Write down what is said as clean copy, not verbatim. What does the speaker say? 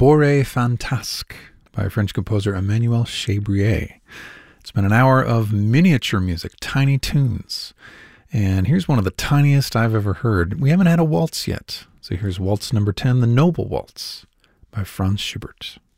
Labore Fantasque by French composer Emmanuel Chabrier. It's been an hour of miniature music, tiny tunes. And here's one of the tiniest I've ever heard. We haven't had a waltz yet. So here's waltz number 10, the Noble Waltz by Franz Schubert.